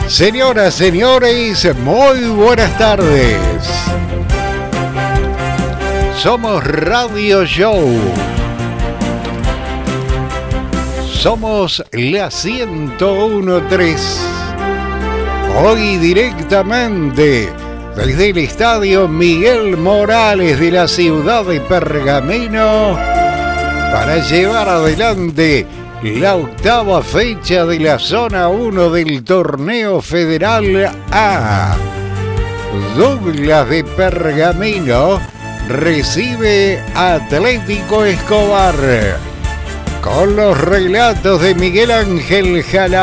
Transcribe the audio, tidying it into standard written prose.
Señoras, señores, muy buenas tardes. Somos Radio Show. Somos la 101.3. Hoy directamente desde el Estadio Miguel Morales de la ciudad de Pergamino para llevar adelante la octava fecha de la zona 1 del torneo federal A. Douglas de Pergamino recibe Atlético Escobar con los relatos de Miguel Ángel Jalá.